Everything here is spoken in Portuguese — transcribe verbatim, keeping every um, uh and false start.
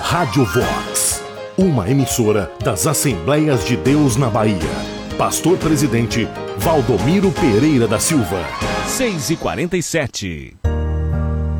Rádio Vox, uma emissora das Assembleias de Deus na Bahia. Pastor Presidente Valdomiro Pereira da Silva. seis e quarenta e sete.